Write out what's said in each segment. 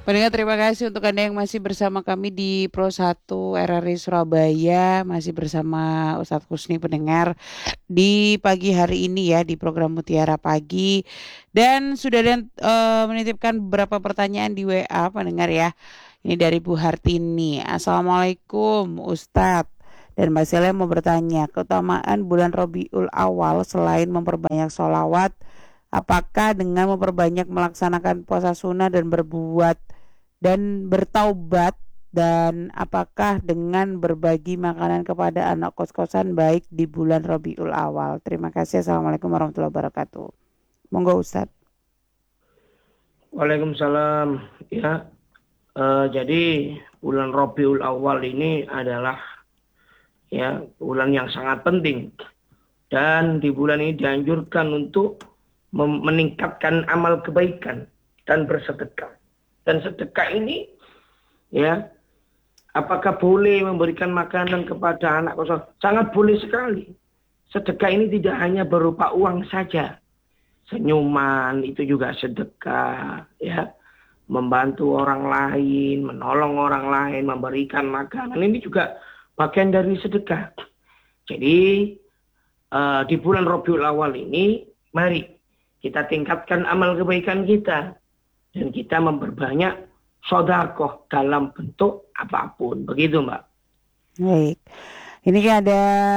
Pendengar, terima kasih untuk Anda yang masih bersama kami di Pro 1 RRI Surabaya, masih bersama Ustadz Husni pendengar di pagi hari ini ya di program Mutiara Pagi, dan sudah menitipkan beberapa pertanyaan di WA pendengar ya. Ini dari Bu Hartini. Assalamualaikum Ustadz. Dan Mbak Sele mau bertanya, keutamaan bulan Robiul Awal selain memperbanyak sholawat, apakah dengan memperbanyak melaksanakan puasa sunnah dan berbuat dan bertaubat, dan apakah dengan berbagi makanan kepada anak kos-kosan baik di bulan Rabiul Awal? Terima kasih. Assalamualaikum warahmatullahi wabarakatuh. Monggo Ustadz. Waalaikumsalam. Ya, jadi bulan Rabiul Awal ini adalah ya bulan yang sangat penting, dan di bulan ini dianjurkan untuk meningkatkan amal kebaikan dan bersedekah. Dan sedekah ini ya, apakah boleh memberikan makanan kepada anak kos? Sangat boleh sekali. Sedekah ini tidak hanya berupa uang saja. Senyuman itu juga sedekah, ya. Membantu orang lain, menolong orang lain, memberikan makanan, ini juga bagian dari sedekah. Jadi di bulan Rabiul Awal ini, mari kita tingkatkan amal kebaikan kita, dan kita memperbanyak sedekah dalam bentuk apapun. Begitu, Mbak. Baik. Ini ada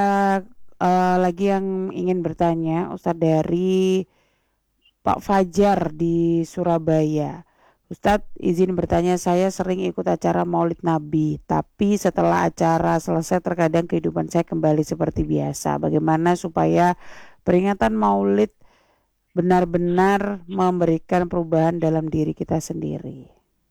lagi yang ingin bertanya, Ustadz, dari Pak Fajar di Surabaya. Ustadz, izin bertanya, saya sering ikut acara Maulid Nabi, tapi setelah acara selesai terkadang kehidupan saya kembali seperti biasa. Bagaimana supaya peringatan Maulid benar-benar memberikan perubahan dalam diri kita sendiri?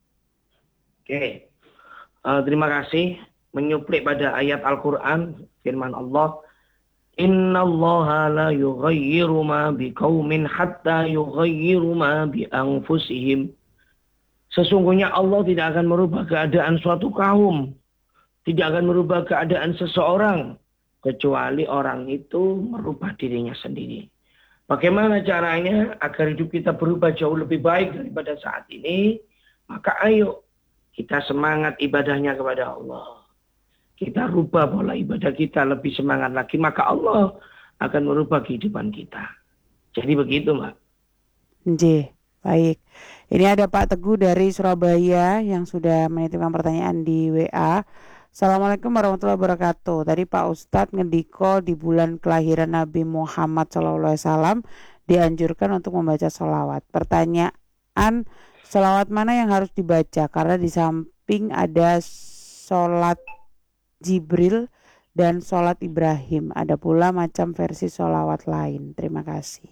Oke, terima kasih. Menyuplik pada ayat Al-Quran, firman Allah, Inna Allah la yughayyiru ma biqaumin hatta yughayyiru ma bi anfusihim. Sesungguhnya Allah tidak akan merubah keadaan suatu kaum, tidak akan merubah keadaan seseorang, kecuali orang itu merubah dirinya sendiri. Bagaimana caranya agar hidup kita berubah jauh lebih baik daripada saat ini? Maka ayo kita semangat ibadahnya kepada Allah. Kita rubah pola ibadah kita lebih semangat lagi, maka Allah akan merubah kehidupan kita. Jadi begitu, Mbak. Nggih, baik. Ini ada Pak Teguh dari Surabaya yang sudah menitipkan pertanyaan di WA. Assalamualaikum warahmatullahi wabarakatuh. Tadi Pak Ustadz ngediko di bulan kelahiran Nabi Muhammad SAW dianjurkan untuk membaca sholawat. Pertanyaan, sholawat mana yang harus dibaca? Karena di samping ada sholat Jibril dan sholat Ibrahim, ada pula macam versi sholawat lain. Terima kasih.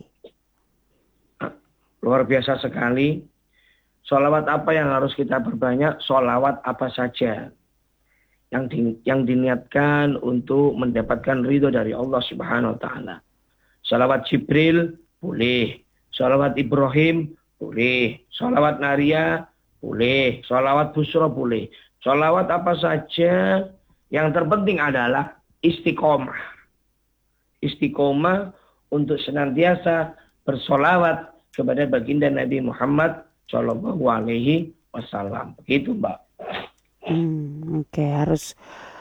Luar biasa sekali. Sholawat apa yang harus kita perbanyak? Sholawat apa saja yang diniatkan untuk mendapatkan ridho dari Allah Subhanahu wa Ta'ala. Sholawat Jibril boleh, sholawat Ibrahim boleh, sholawat Naria boleh, sholawat Busra boleh. Sholawat apa saja, yang terpenting adalah istiqomah. Istiqomah untuk senantiasa bersolawat kepada baginda Nabi Muhammad Shallallahu Alaihi Wasallam. Begitu, Mbak. Oke, harus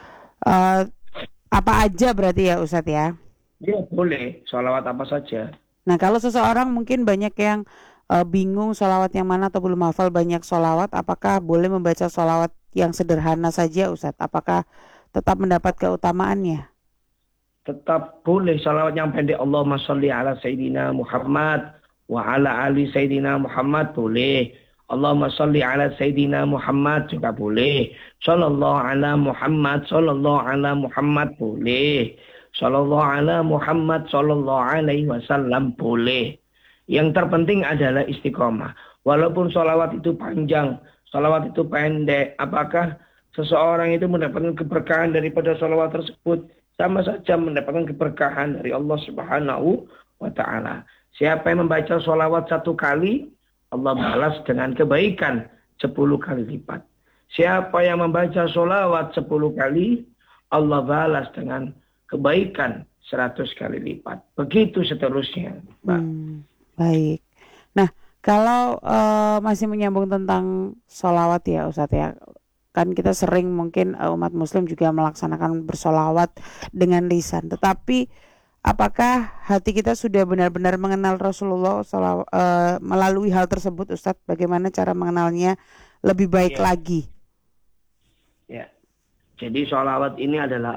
apa aja berarti ya Ustadz ya? Ya boleh, sholawat apa saja. Nah, kalau seseorang mungkin banyak yang bingung sholawat yang mana atau belum hafal banyak sholawat, apakah boleh membaca sholawat yang sederhana saja Ustadz? Apakah tetap mendapat keutamaannya? Tetap boleh sholawat yang pendek. Allahumma sholli ala Sayyidina Muhammad wa ala ali Sayyidina Muhammad boleh. Allahumma sholli ala Sayyidina Muhammad juga boleh. Sallallahu ala Muhammad, sallallahu ala Muhammad boleh. Sallallahu ala Muhammad, sallallahu alaihi wasallam boleh. Yang terpenting adalah istiqomah. Walaupun sholawat itu panjang, sholawat itu pendek, apakah seseorang itu mendapatkan keberkahan daripada sholawat tersebut? Sama saja mendapatkan keberkahan dari Allah Subhanahu wa Ta'ala. Siapa yang membaca sholawat 1 kali, Allah balas dengan kebaikan 10 kali lipat. Siapa yang membaca sholawat 10 kali, Allah balas dengan kebaikan 100 kali lipat. Begitu seterusnya, Mbak. Baik. Nah, Kalau masih menyambung tentang sholawat ya Ustadz ya, kan kita sering mungkin umat muslim juga melaksanakan bersolawat dengan lisan. Tetapi apakah hati kita sudah benar-benar mengenal Rasulullah melalui hal tersebut Ustadz? Bagaimana cara mengenalnya lebih baik Ya, lagi? ya. Jadi sholawat ini adalah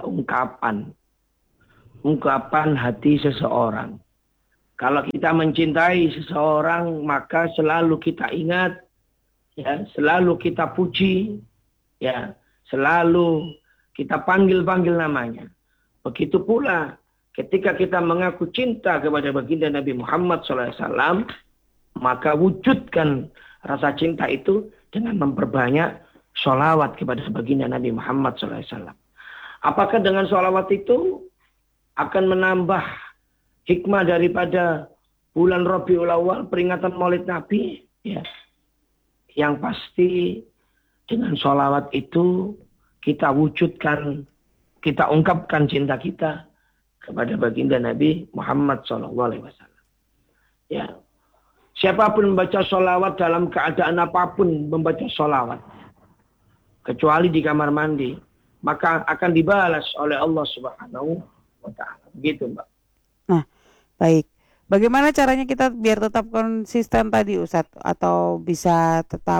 ungkapan hati seseorang. Kalau kita mencintai seseorang, maka selalu kita ingat, ya, selalu kita puji, ya, selalu kita panggil-panggil namanya. Begitu pula ketika kita mengaku cinta kepada baginda Nabi Muhammad SAW, maka wujudkan rasa cinta itu dengan memperbanyak sholawat kepada baginda Nabi Muhammad SAW. Apakah dengan sholawat itu akan menambah hikmah daripada bulan Rabiul Awal, peringatan Maulid Nabi? Ya. Yang pasti dengan sholawat itu kita wujudkan, kita ungkapkan cinta kita kepada baginda Nabi Muhammad SAW. Ya. Siapapun membaca sholawat dalam keadaan apapun membaca sholawat, kecuali di kamar mandi, maka akan dibalas oleh Allah Subhanahu wa Ta'ala. Begitu, Mbak. Nah, baik. Bagaimana caranya kita biar tetap konsisten tadi Ustadz, atau bisa tetap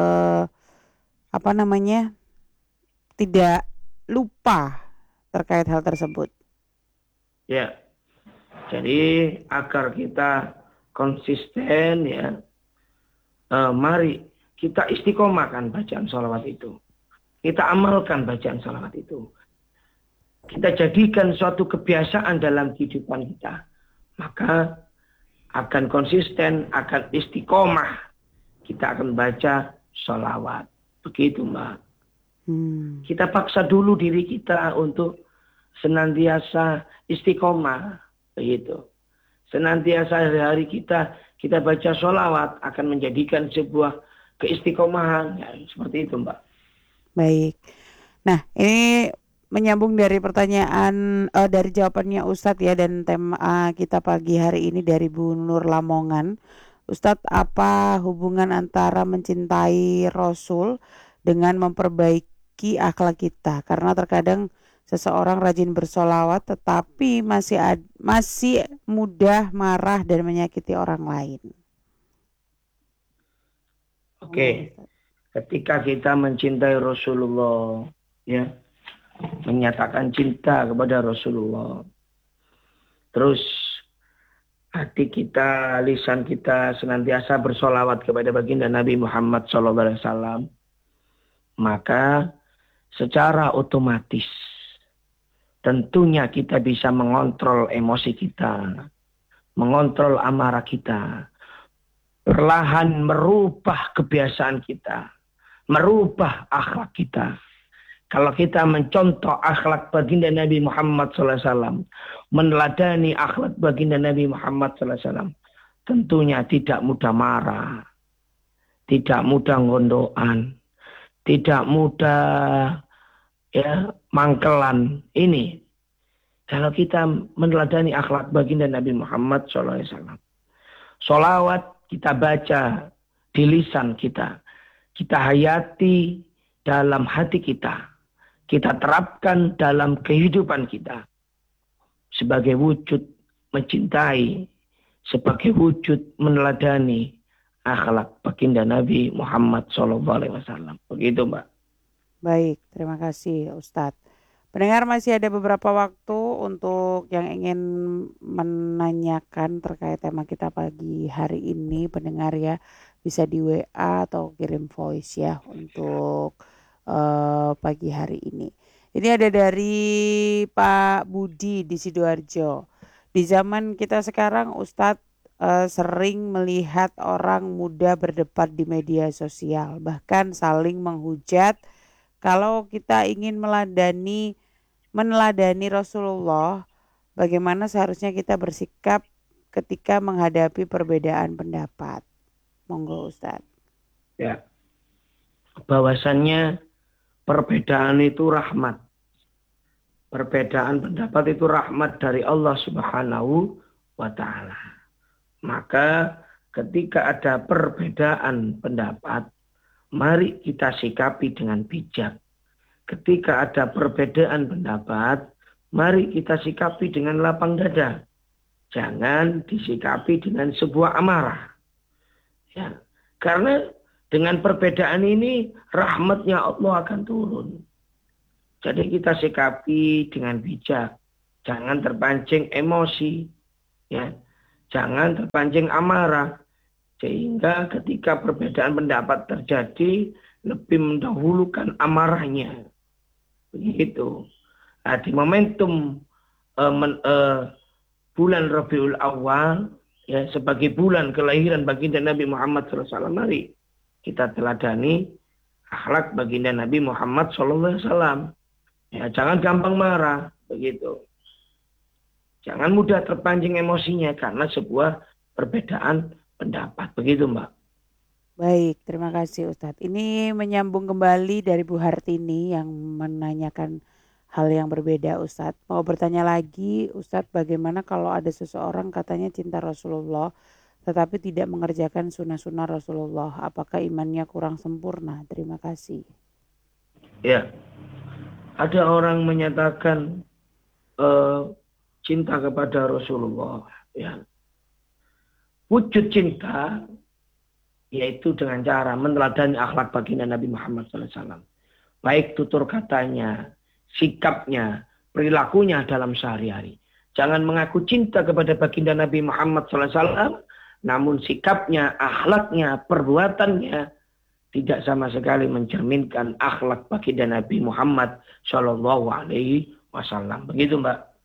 tidak lupa terkait hal tersebut? Ya. Jadi agar kita konsisten, ya, mari kita istiqomahkan bacaan sholawat itu. Kita amalkan bacaan sholawat itu. Kita jadikan suatu kebiasaan dalam kehidupan kita. Maka akan konsisten, akan istiqomah. Kita akan baca sholawat. Begitu, Mbak. Kita paksa dulu diri kita untuk senantiasa istiqomah. Begitu. Senantiasa hari-hari kita baca sholawat akan menjadikan sebuah keistiqomahan. Ya, seperti itu, Mbak. Baik. Nah, ini menyambung dari pertanyaan dari jawabannya Ustadz ya, dan tema kita pagi hari ini dari Bu Nur Lamongan. Ustadz, apa hubungan antara mencintai Rasul dengan memperbaiki akhlak kita? Karena terkadang seseorang rajin bersolawat tetapi masih mudah marah dan menyakiti orang lain. Oke. Ketika kita mencintai Rasulullah, ya, menyatakan cinta kepada Rasulullah, terus hati kita, lisan kita senantiasa bersolawat kepada baginda Nabi Muhammad SAW, maka secara otomatis tentunya kita bisa mengontrol emosi kita, mengontrol amarah kita, perlahan merubah kebiasaan kita, merubah akhlak kita. Kalau kita mencontoh akhlak baginda Nabi Muhammad SAW, meneladani akhlak baginda Nabi Muhammad SAW, tentunya tidak mudah marah, tidak mudah ngondoan, tidak mudah mangkelan. Ini kalau kita meneladani akhlak baginda Nabi Muhammad SAW. Sholawat kita baca di lisan kita, kita hayati dalam hati kita, kita terapkan dalam kehidupan kita sebagai wujud mencintai, sebagai wujud meneladani akhlak baginda Nabi Muhammad SAW. Begitu, Mbak. Baik, terima kasih Ustadz. Pendengar, masih ada beberapa waktu untuk yang ingin menanyakan terkait tema kita pagi hari ini. Pendengar ya, bisa di WA atau kirim voice ya untuk pagi hari ini. Ini ada dari Pak Budi di Sidoarjo. Di zaman kita sekarang Ustadz sering melihat orang muda berdebat di media sosial, bahkan saling menghujat. Kalau kita ingin meneladani Rasulullah, bagaimana seharusnya kita bersikap ketika menghadapi perbedaan pendapat? Monggo Ustadz. Ya, bahwasannya perbedaan itu rahmat. Perbedaan pendapat itu rahmat dari Allah Subhanahu wa Ta'ala. Maka ketika ada perbedaan pendapat, mari kita sikapi dengan bijak. Ketika ada perbedaan pendapat, mari kita sikapi dengan lapang dada. Jangan disikapi dengan sebuah amarah. Ya, karena dengan perbedaan ini rahmatnya Allah akan turun. Jadi kita sikapi dengan bijak. Jangan terpancing emosi. Ya, jangan terpancing amarah. Sehingga ketika perbedaan pendapat terjadi, lebih mendahulukan amarahnya. Begitu. Nah, di momentum bulan Rabiul Awal, ya, sebagai bulan kelahiran baginda Nabi Muhammad SAW, mari kita teladani akhlak baginda Nabi Muhammad SAW. Ya, jangan gampang marah, begitu. Jangan mudah terpancing emosinya karena sebuah perbedaan pendapat, begitu Mbak. Baik, terima kasih Ustadz. Ini menyambung kembali dari Bu Hartini yang menanyakan hal yang berbeda Ustadz. Mau bertanya lagi Ustadz, bagaimana kalau ada seseorang katanya cinta Rasulullah tetapi tidak mengerjakan sunnah-sunnah Rasulullah? Apakah imannya kurang sempurna? Terima kasih. Ya, ada orang menyatakan cinta kepada Rasulullah. Ya. Wujud cinta yaitu dengan cara meneladani akhlak baginda Nabi Muhammad SAW. Baik tutur katanya, sikapnya, perilakunya dalam sehari-hari. Jangan mengaku cinta kepada baginda Nabi Muhammad SAW, namun sikapnya, akhlaknya, perbuatannya tidak sama sekali mencerminkan akhlak baginda Nabi Muhammad SAW. Begitu Mbak.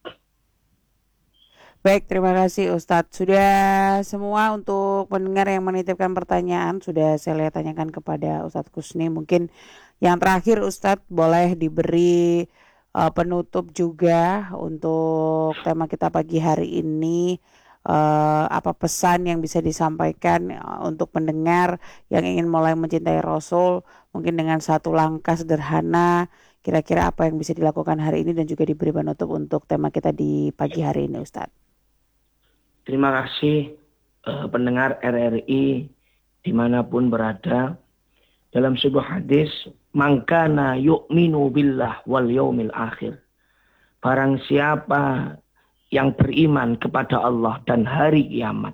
Baik, terima kasih Ustadz. Sudah semua untuk pendengar yang menitipkan pertanyaan, sudah saya tanyakan kepada Ustadz Kusni. Mungkin yang terakhir Ustadz boleh diberi penutup juga untuk tema kita pagi hari ini. Apa pesan yang bisa disampaikan untuk pendengar yang ingin mulai mencintai Rasul, mungkin dengan satu langkah sederhana, kira-kira apa yang bisa dilakukan hari ini dan juga diberi penutup untuk tema kita di pagi hari ini Ustadz. Terima kasih pendengar RRI dimanapun berada. Dalam sebuah hadis, mangkana yu'minu billah wal yaumil akhir. Barang siapa yang beriman kepada Allah dan hari kiamat,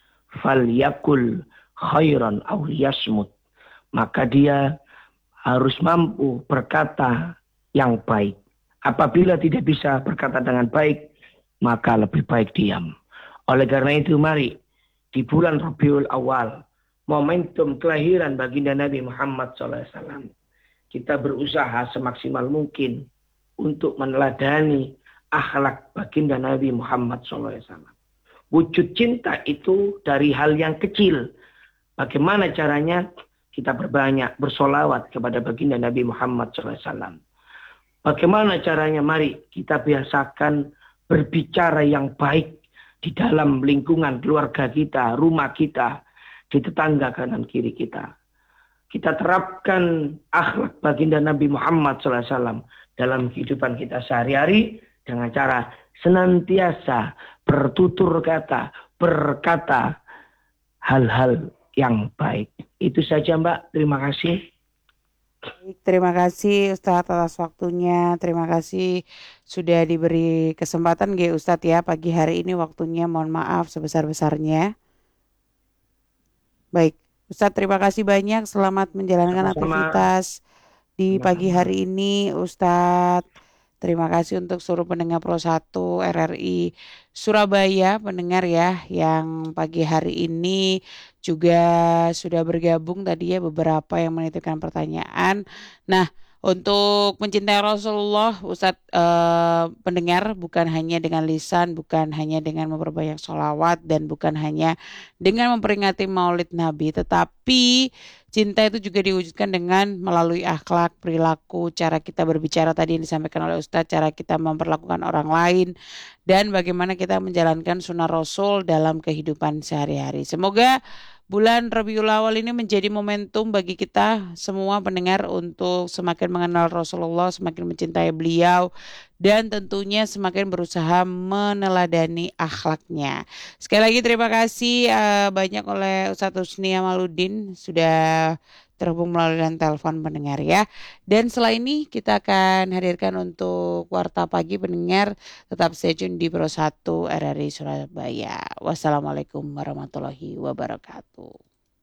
falyakul khairan aw yasmut. Maka dia harus mampu berkata yang baik. Apabila tidak bisa berkata dengan baik, maka lebih baik diam. Oleh karena itu mari di bulan Rabiul Awal, momentum kelahiran baginda Nabi Muhammad SAW, kita berusaha semaksimal mungkin untuk meneladani akhlak baginda Nabi Muhammad SAW. Wujud cinta itu dari hal yang kecil. Bagaimana caranya? Kita berbanyak bersolawat kepada baginda Nabi Muhammad SAW. Bagaimana caranya? Mari kita biasakan berbicara yang baik di dalam lingkungan keluarga kita, rumah kita, di tetangga kanan kiri kita. Kita terapkan akhlak baginda Nabi Muhammad SAW dalam kehidupan kita sehari-hari dengan cara senantiasa bertutur kata, berkata hal-hal yang baik. Itu saja Mbak, terima kasih. Terima kasih Ustadz atas waktunya. Terima kasih sudah diberi kesempatan Ustadz ya pagi hari ini waktunya. Mohon maaf sebesar-besarnya. Baik, Ustadz terima kasih banyak. Selamat menjalankan aktivitas di pagi hari ini Ustadz. Terima kasih untuk seluruh pendengar Pro 1 RRI Surabaya, pendengar ya, yang pagi hari ini juga sudah bergabung tadi ya, beberapa yang menitipkan pertanyaan. Nah, untuk mencintai Rasulullah, Ustadz pendengar, bukan hanya dengan lisan, bukan hanya dengan memperbanyak sholawat, dan bukan hanya dengan memperingati Maulid Nabi, tetapi cinta itu juga diwujudkan dengan melalui akhlak, perilaku, cara kita berbicara tadi yang disampaikan oleh Ustadz, cara kita memperlakukan orang lain, dan bagaimana kita menjalankan sunnah Rasul dalam kehidupan sehari-hari. Semoga bulan Rabiul Awal ini menjadi momentum bagi kita semua pendengar untuk semakin mengenal Rasulullah, semakin mencintai beliau, dan tentunya semakin berusaha meneladani akhlaknya. Sekali lagi terima kasih banyak oleh Ustadz Husni Amaluddin sudah terhubung melalui telepon pendengar ya. Dan setelah ini kita akan hadirkan untuk Warta Pagi pendengar, tetap stay tune di Pro 1 RRI Surabaya. Wassalamualaikum warahmatullahi wabarakatuh.